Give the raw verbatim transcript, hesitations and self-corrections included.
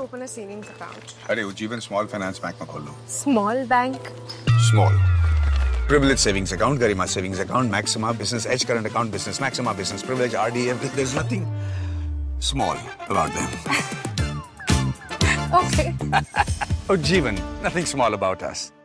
open a savings account? अरे Ujjivan Small Finance Bank में खोल लो. Small bank? Small. Privilege savings account, Garima savings account, Maxima business edge current account, business Maxima business privilege, R D F. There's nothing small about them. Okay. Ujjivan, nothing small about us.